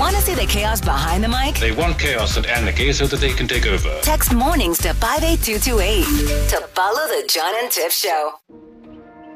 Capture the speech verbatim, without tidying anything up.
Want to see the chaos behind the mic? They want chaos at Anarchy so that they can take over. Text mornings to five eight two two eight to follow the John and Tiff Show.